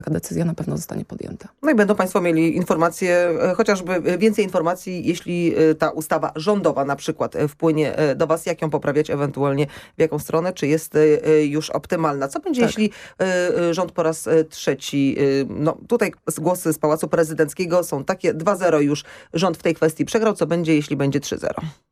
taka decyzja na pewno zostanie podjęta. No i będą państwo mieli informacje, chociażby więcej informacji, jeśli ta ustawa rządowa na przykład wpłynie do was, jak ją poprawiać, ewentualnie w jaką stronę, czy jest już optymalna. Co będzie, jeśli rząd po raz trzeci, no tutaj głosy z Pałacu Prezydenckiego są takie, 2-0 już rząd w tej kwestii przegrał, co będzie, jeśli będzie 3-0?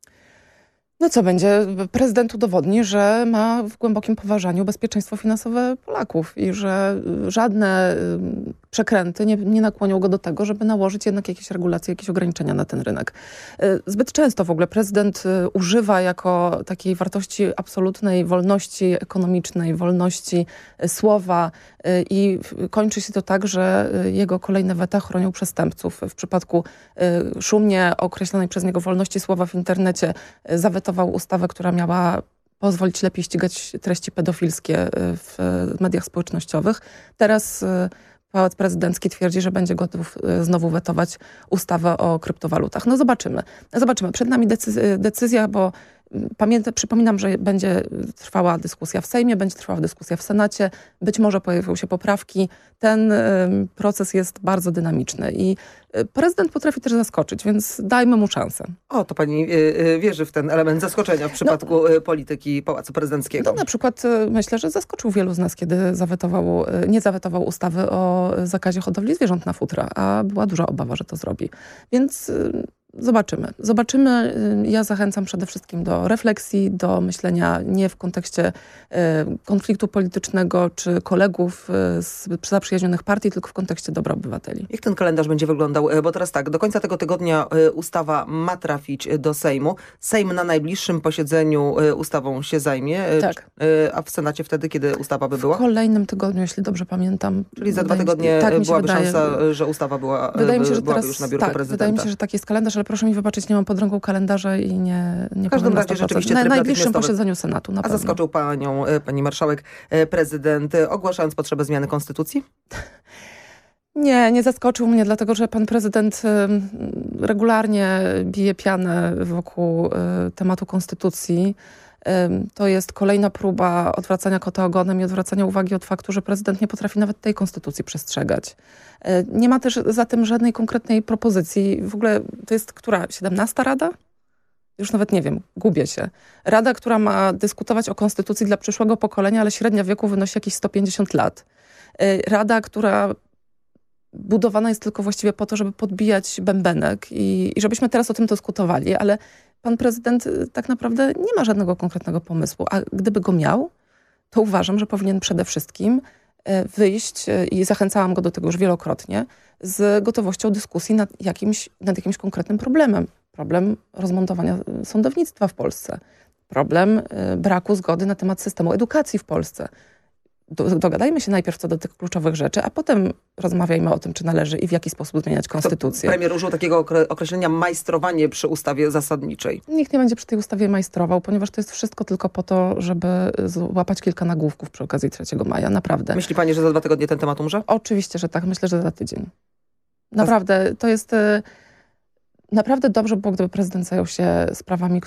No co będzie? Prezydent udowodni, że ma w głębokim poważaniu bezpieczeństwo finansowe Polaków i że żadne przekręty nie nakłonią go do tego, żeby nałożyć jednak jakieś regulacje, jakieś ograniczenia na ten rynek. Zbyt często w ogóle prezydent używa jako takiej wartości absolutnej wolności ekonomicznej, wolności słowa i kończy się to tak, że jego kolejne weta chronią przestępców. W przypadku szumnie określonej przez niego wolności słowa w internecie zawetował ustawę, która miała pozwolić lepiej ścigać treści pedofilskie w mediach społecznościowych. Teraz Pałac Prezydencki twierdzi, że będzie gotów znowu wetować ustawę o kryptowalutach. No zobaczymy. Przed nami decyzja, bo przypominam, że będzie trwała dyskusja w Sejmie, będzie trwała dyskusja w Senacie, być może pojawią się poprawki. Ten proces jest bardzo dynamiczny i prezydent potrafi też zaskoczyć, więc dajmy mu szansę. O, to pani wierzy w ten element zaskoczenia w przypadku polityki Pałacu Prezydenckiego. No, na przykład myślę, że zaskoczył wielu z nas, kiedy nie zawetował ustawy o zakazie hodowli zwierząt na futra, a była duża obawa, że to zrobi. Więc zobaczymy. Ja zachęcam przede wszystkim do refleksji, do myślenia nie w kontekście konfliktu politycznego czy kolegów z zaprzyjaźnionych partii, tylko w kontekście dobra obywateli. Jak ten kalendarz będzie wyglądał? Bo teraz tak, do końca tego tygodnia ustawa ma trafić do Sejmu. Sejm na najbliższym posiedzeniu ustawą się zajmie. Tak. A w Senacie wtedy, kiedy ustawa by była? W kolejnym tygodniu, jeśli dobrze pamiętam. Czyli za 2 tygodnie byłaby szansa, że ustawa byłaby już na biurku prezydenta. Wydaje mi się, że taki jest kalendarz, ale proszę mi wybaczyć, nie mam pod ręką kalendarza i nie w każdym razie rzeczywiście na najbliższym posiedzeniu Senatu. Na pewno. Zaskoczył panią, pani marszałek, prezydent, ogłaszając potrzebę zmiany konstytucji? Nie zaskoczył mnie, dlatego że pan prezydent regularnie bije pianę wokół tematu konstytucji. To jest kolejna próba odwracania kota ogonem i odwracania uwagi od faktu, że prezydent nie potrafi nawet tej konstytucji przestrzegać. Nie ma też za tym żadnej konkretnej propozycji. W ogóle to jest która? 17. Rada? Już nawet nie wiem, gubię się. Rada, która ma dyskutować o konstytucji dla przyszłego pokolenia, ale średnia wieku wynosi jakieś 150 lat. Rada, która budowana jest tylko właściwie po to, żeby podbijać bębenek i żebyśmy teraz o tym dyskutowali, ale pan prezydent tak naprawdę nie ma żadnego konkretnego pomysłu, a gdyby go miał, to uważam, że powinien przede wszystkim wyjść i zachęcałam go do tego już wielokrotnie, z gotowością dyskusji nad jakimś konkretnym problemem. Problem rozmontowania sądownictwa w Polsce. Problem braku zgody na temat systemu edukacji w Polsce. Dogadajmy się najpierw co do tych kluczowych rzeczy, a potem rozmawiajmy o tym, czy należy i w jaki sposób zmieniać konstytucję. Premier użył takiego określenia majstrowanie przy ustawie zasadniczej. Nikt nie będzie przy tej ustawie majstrował, ponieważ to jest wszystko tylko po to, żeby złapać kilka nagłówków przy okazji 3 maja. Naprawdę. Myśli pani, że za 2 tygodnie ten temat umrze? Oczywiście, że tak. Myślę, że za tydzień. Naprawdę, to jest... Naprawdę dobrze było, gdyby prezydent zajął się sprawami,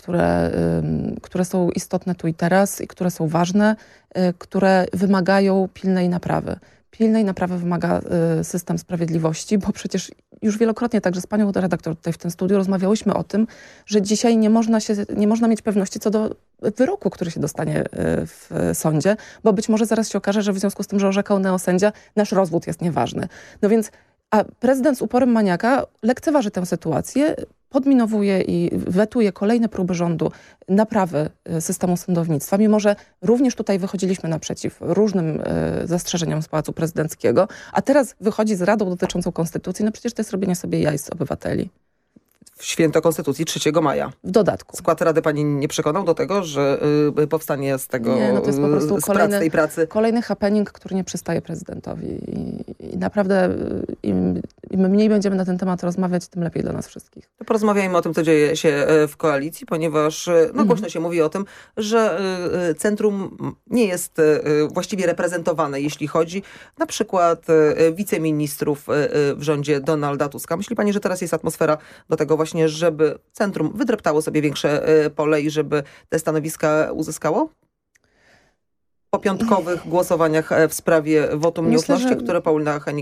które są istotne tu i teraz i które są ważne, które wymagają pilnej naprawy. Pilnej naprawy wymaga system sprawiedliwości, bo przecież już wielokrotnie także z panią redaktor tutaj w tym studiu rozmawiałyśmy o tym, że dzisiaj nie można mieć pewności co do wyroku, który się dostanie w sądzie, bo być może zaraz się okaże, że w związku z tym, że orzekał neosędzia, nasz rozwód jest nieważny. No więc a prezydent z uporem maniaka lekceważy tę sytuację, podminowuje i wetuje kolejne próby rządu naprawy systemu sądownictwa, mimo że również tutaj wychodziliśmy naprzeciw różnym zastrzeżeniom z Pałacu Prezydenckiego, a teraz wychodzi z radą dotyczącą konstytucji, no przecież to jest robienie sobie jaj z obywateli. W święto Konstytucji 3 maja. W dodatku. Skład Rady pani nie przekonał do tego, że powstanie z tego, nie, no to jest po prostu tej pracy? Kolejny happening, który nie przystaje prezydentowi. I naprawdę im mniej będziemy na ten temat rozmawiać, tym lepiej dla nas wszystkich. To porozmawiajmy o tym, co dzieje się w koalicji, ponieważ głośno się mówi o tym, że centrum nie jest właściwie reprezentowane, jeśli chodzi na przykład wiceministrów w rządzie Donalda Tuska. Myśli pani, że teraz jest atmosfera do tego właśnie, żeby centrum wydreptało sobie większe pole i żeby te stanowiska uzyskało? po piątkowych głosowaniach w sprawie wotum Myślę, nieufności, że- które Paulina Hennig